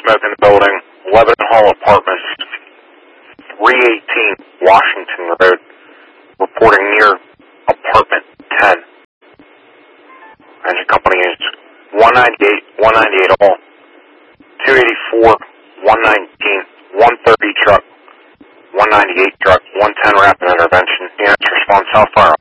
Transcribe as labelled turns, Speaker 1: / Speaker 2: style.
Speaker 1: smoke in the building, Lebanon Hall Apartments, 318 Washington Road, reporting near apartment 10. Engine company is 198 all, 284, 119, 130 truck, 198 truck, 110 rapid intervention. Units response, how far?